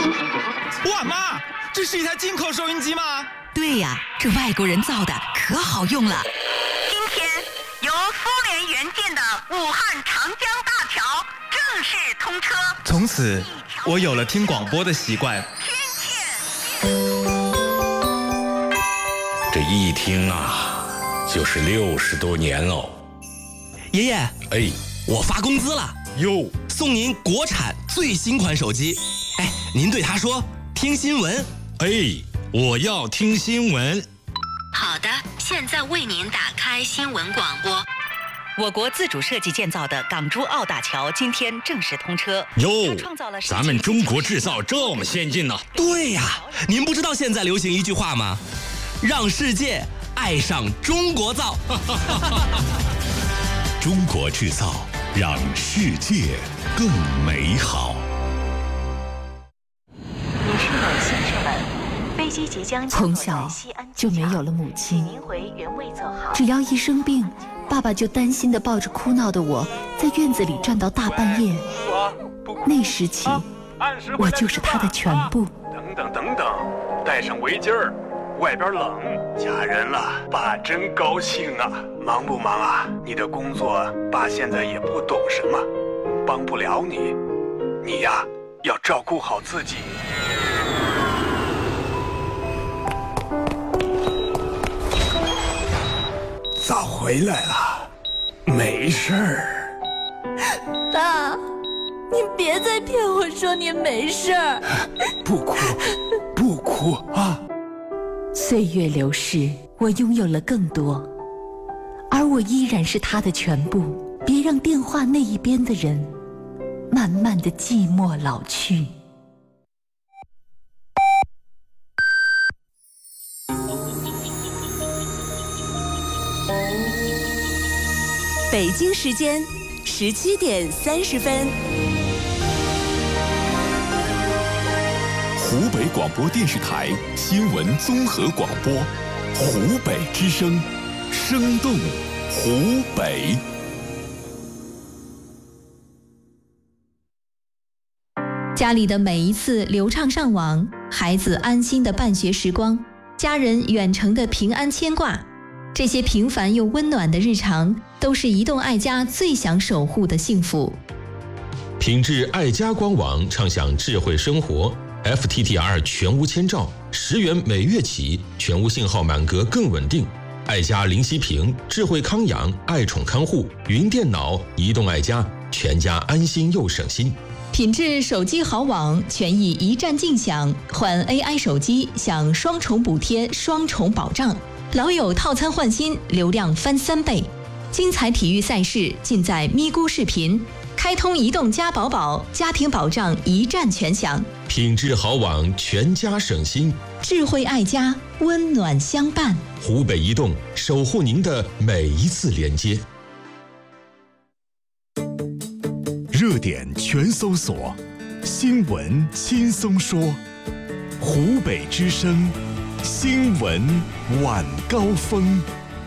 哇妈，这是一台进口收音机吗？ 对呀，这外国人造的可好用了。 今天由苏联援建的武汉长江大桥正式通车， 从此我有了听广播的习惯。 这一听啊，就是60多年喽。 爷爷， 哎， 我发工资了哟， 送您国产最新款手机。哎，您对他说听新闻。 哎，我要听新闻。 好的，现在为您打开新闻广播。我国自主设计建造的港珠澳大桥今天正式通车。 哟，咱们中国制造这么先进呢？ 对呀，您不知道现在流行一句话吗？让世界爱上中国造。 中国制造，让世界更美好。 女士们、先生们，飞机即将从小就没有了母亲，只要一生病，爸爸就担心地抱着哭闹的我，在院子里站到大半夜。那时起，我就是他的全部。 等等，戴上围巾儿，外边冷，嫁人了，爸真高兴啊！忙不忙啊？你的工作，爸现在也不懂什么，帮不了你。你呀，要照顾好自己。早回来了，没事儿。 爸，你别再骗我说您没事儿。 不哭啊！ 岁月流逝，我拥有了更多，而我依然是他的全部。别让电话那一边的人慢慢的寂寞老去。 北京时间17点30分。 湖北广播电视台新闻综合广播，湖北之声，生动湖北。 家里的每一次流畅上网，孩子安心的办学时光，家人远程的平安牵挂，这些平凡又温暖的日常，都是移动爱家最想守护的幸福。 品质爱家官网畅享智慧生活。FTTR 全屋千兆，10元每月起，全屋信号满格更稳定。爱家零息屏、智慧康养、爱宠看护、云电脑、移动爱家，全家安心又省心。 品质手机好网，权益一站尽享，换 AI 手机享双重补贴、双重保障。老友套餐换新，流量翻3倍。精彩体育赛事尽在咪咕视频。开通移动家宝宝，家庭保障一站全享。 品质好网，全家省心。 智慧爱家，温暖相伴。 湖北移动，守护您的每一次连接。 热点全搜索，新闻轻松说。湖北之声，新闻晚高峰。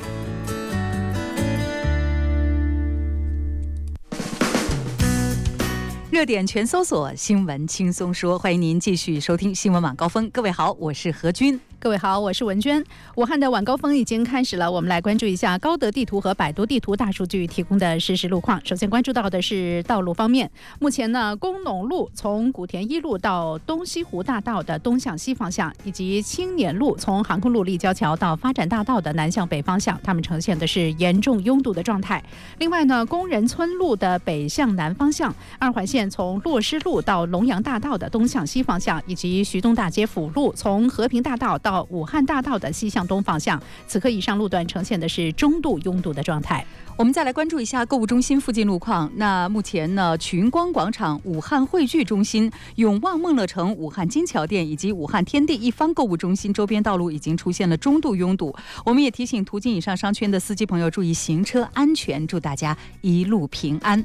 热点全搜索，新闻轻松说，欢迎您继续收听新闻晚高峰。各位好，我是何军。 各位好，我是文娟。武汉的晚高峰已经开始了，我们来关注一下高德地图和百度地图大数据提供的实时路况。首先关注到的是道路方面，目前呢，工农路从古田一路到东西湖大道的东向西方向，以及青年路从航空路立交桥到发展大道的南向北方向，它们呈现的是严重拥堵的状态。另外呢，工人村路的北向南方向，二环线从洛师路到龙阳大道的东向西方向，以及徐东大街辅路从和平大道到武汉大道的西向东方向，此刻以上路段呈现的是中度拥堵的状态。 我们再来关注一下购物中心附近路况。那目前呢，群光广场、武汉汇聚中心、永旺梦乐城、武汉金桥店以及武汉天地一方购物中心周边道路已经出现了中度拥堵。我们也提醒途经以上商圈的司机朋友注意行车安全，祝大家一路平安。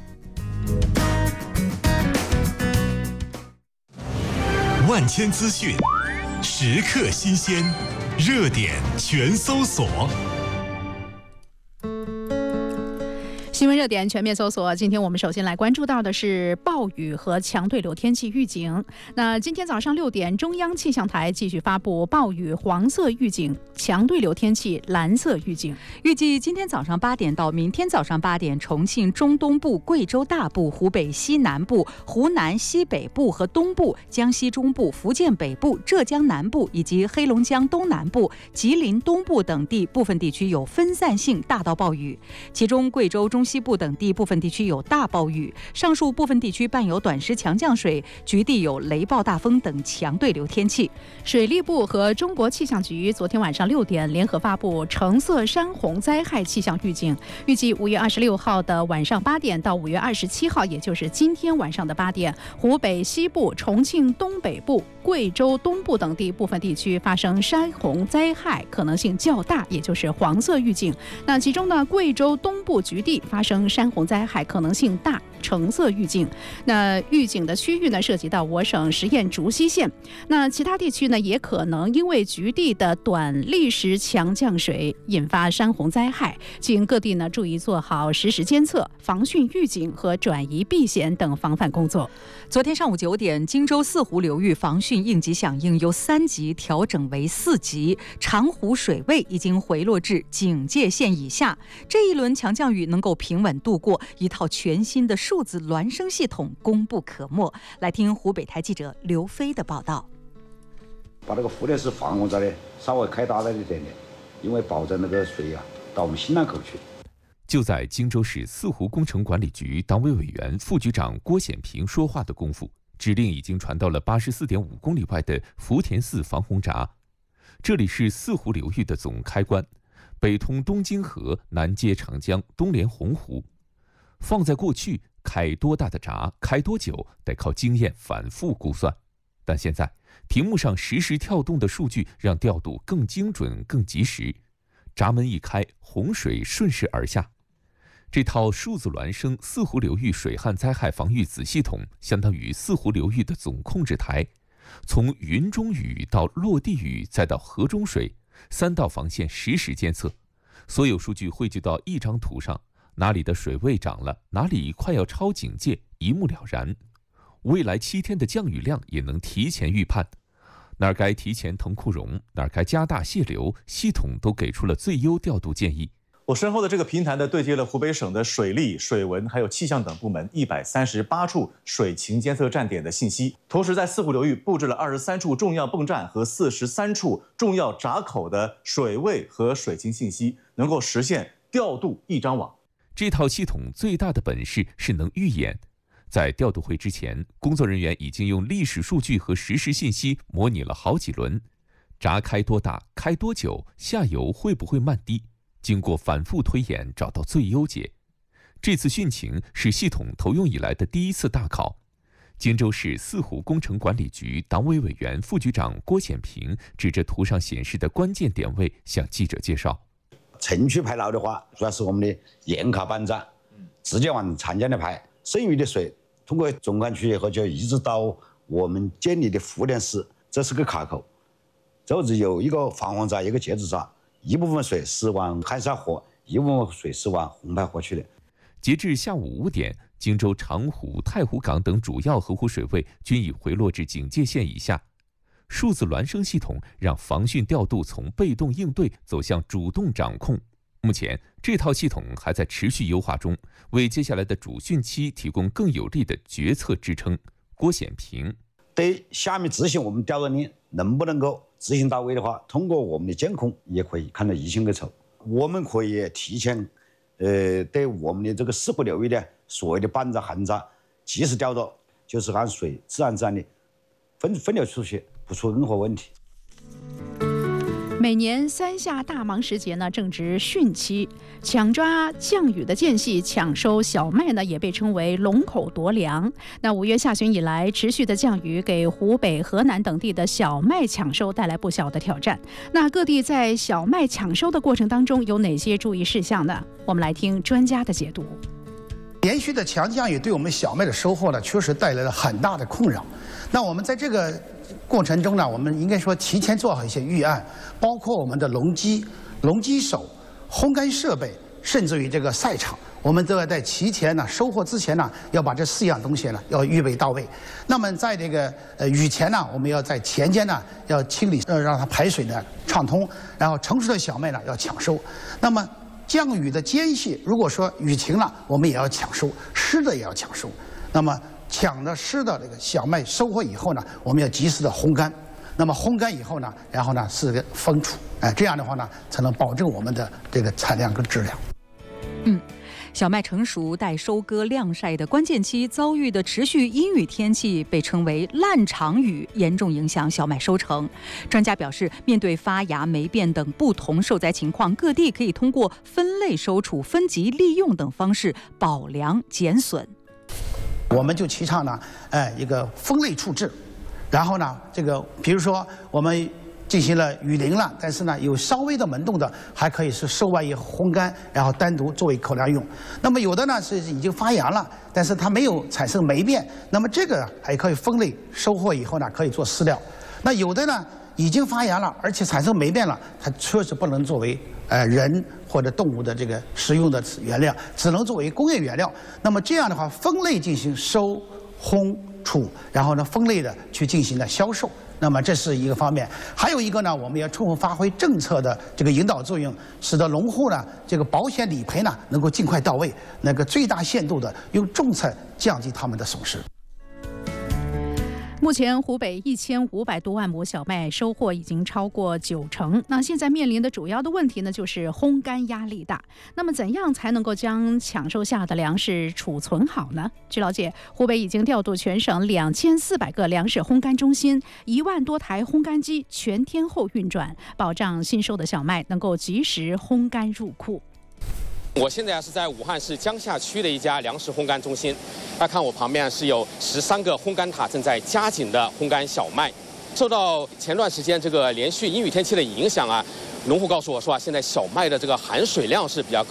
万千资讯，时刻新鲜，热点全搜索。 新闻热点全面搜索，今天我们首先来关注到的是暴雨和强对流天气预警。那今天早上6点，中央气象台继续发布暴雨黄色预警、强对流天气蓝色预警。 预计今天早上8点到明天早上8点，重庆中东部、贵州大部、湖北西南部、湖南西北部和东部、江西中部、福建北部、浙江南部以及黑龙江东南部、吉林东部等地部分地区有分散性大到暴雨，其中贵州中西部等地部分地区有大暴雨，上述部分地区伴有短时强降水，局地有雷暴大风等强对流天气。 水利部和中国气象局昨天晚上6点联合发布橙色山洪灾害气象预警，预计5月26号的晚上8点到5月27号，也就是今天晚上的8点，湖北西部、重庆东北部、贵州东部等地部分地区发生山洪灾害可能性较大，也就是黄色预警。那其中呢，贵州东部局地发生山洪灾害可能性大，橙色预警。那预警的区域呢，涉及到我省十堰竹溪县。那其他地区呢，也可能因为局地的短历时强降水引发山洪灾害，请各地呢注意做好实时监测、防汛预警和转移避险等防范工作。 昨天上午9点，荆州四湖流域防汛应急响应由3级调整为4级，长湖水位已经回落至警戒线以下。这一轮强降雨能够平稳度过，一套全新的数字孪生系统功不可没。来听湖北台记者刘飞的报道。 把那个湖电池防洪罩呢稍微开大了一点点，因为保证那个水到我们新浪口去。 就在荆州市四湖工程管理局党委委员、副局长郭显平说话的功夫，指令已经传到了84.5公里外的福田寺防洪闸。这里是四湖流域的总开关，北通东京河，南接长江，东连洪湖。放在过去，开多大的闸，开多久，得靠经验反复估算。但现在，屏幕上实时跳动的数据让调度更精准、更及时。闸门一开，洪水顺势而下。这套数字孪生四湖流域水旱灾害防御子系统，相当于四湖流域的总控制台。从云中雨到落地雨，再到河中水，3道防线实时监测，所有数据汇聚到一张图上，哪里的水位涨了，哪里快要超警戒，一目了然。未来7天的降雨量也能提前预判，哪儿该提前腾库容，哪儿该加大泄流，系统都给出了最优调度建议。 我身后的这个平台呢，对接了湖北省的水利、水文还有气象等部门138处水情监测站点的信息，同时在四湖流域布置了23处重要泵站和43处重要闸口的水位和水情信息，能够实现调度一张网。 这套系统最大的本事是能预演。在调度会之前，工作人员已经用历史数据和实时信息模拟了好几轮，闸开多大、开多久、下游会不会漫低，经过反复推演找到最优解。这次汛情是系统投用以来的第一次大考。荆州市四湖工程管理局党委委员、副局长郭显平指着图上显示的关键点位向记者介绍。 城区排涝的话，主要是我们的堰卡板站直接往长江里排，剩余的水通过中干区以后就一直到我们建立的福田寺，这是个卡口，就是有一个防洪闸，一个截止闸，一部分水是往汉沙河，一部分水是往红牌河去的。 截至下午5点，荆州长湖、太湖港等主要河湖水位均已回落至警戒线以下。数字孪生系统让防汛调度从被动应对走向主动掌控。目前，这套系统还在持续优化中，为接下来的主汛期提供更有力的决策支撑。郭显平对下面执行我们调度令能不能够执行到位的话，通过我们的监控也可以看得一清二楚。我们可以提前，对我们的这个四湖流域的所谓的半闸、旱闸及时调度，就是按水自然的分流出去，不出任何问题。 每年3夏大忙时节呢，正值汛期，抢抓降雨的间隙抢收小麦呢，也被称为龙口夺粮。那5月下旬以来，持续的降雨给湖北、河南等地的小麦抢收带来不小的挑战。那各地在小麦抢收的过程当中有哪些注意事项呢？我们来听专家的解读。 连续的强降雨对我们小麦的收获呢，确实带来了很大的困扰。那我们在这个过程中呢，我们应该说提前做好一些预案，包括我们的农机、农机手、烘干设备，甚至于这个赛场， 我们都要在提前呢收获之前呢，要把这4样东西呢要预备到位。那么在这个雨前呢，我们要在田间呢要清理，让它排水呢畅通，然后成熟的小麦呢要抢收。那么降雨的间隙，如果说雨停了，我们也要抢收，湿的也要抢收。那么抢了湿的这个小麦收获以后呢，我们要及时的烘干。那么烘干以后呢，然后呢是个封储，这样的话呢，才能保证我们的这个产量跟质量。 小麦成熟待收割晾晒的关键期遭遇的持续阴雨天气被称为烂场雨，严重影响小麦收成。专家表示，面对发芽、霉变等不同受灾情况，各地可以通过分类收储、分级利用等方式保粮减损。 我们就提倡呢，一个分类处置，然后呢，这个比如说我们进行了雨淋了，但是呢有稍微的萌动的，还可以是收完以后烘干，然后单独作为口粮用。那么有的呢是已经发芽了，但是它没有产生霉变，那么这个还可以分类收获以后呢可以做饲料。那有的呢已经发芽了，而且产生霉变了，它确实不能作为人或者动物的这个食用的原料，只能作为工业原料。那么这样的话，分类进行收、烘、储，然后呢分类的去进行了销售。那么这是一个方面，还有一个呢，我们要充分发挥政策的这个引导作用，使得农户呢这个保险理赔呢能够尽快到位，那个最大限度的用政策降低他们的损失。 目前湖北1500多万亩小麦收获已经超过90%。那现在面临的主要的问题呢，就是烘干压力大。那么怎样才能够将抢收下的粮食储存好呢？据了解，湖北已经调度全省2400个粮食烘干中心，1万多台烘干机全天候运转，保障新收的小麦能够及时烘干入库。 我现在是在武汉市江夏区的一家粮食烘干中心，大家看我旁边是有13个烘干塔正在加紧的烘干小麦。受到前段时间这个连续阴雨天气的影响啊，农户告诉我说啊，现在小麦的这个含水量是比较高。